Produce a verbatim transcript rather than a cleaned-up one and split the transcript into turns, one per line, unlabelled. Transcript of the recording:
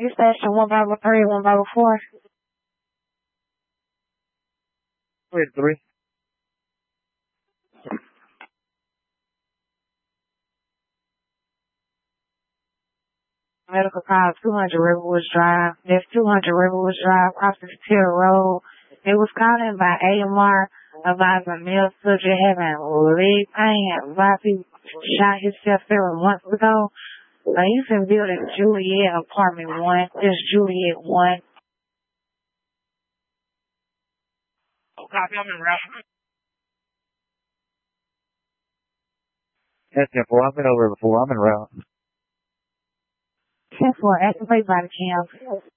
You station one Bible three, one Bible four.
Wait, three.
Medical call two hundred Riverwoods Drive. There's two hundred Riverwoods Drive, Austin Hill Road. It was called in by A M R advising male subject having leg pain. Advised he shot himself several months ago. Uh, he's in building Juliet apartment one. There's Juliet one.
Oh, copy, I'm in route. That's simple. I've been over it before. I'm in route.
ten four, activate body cam.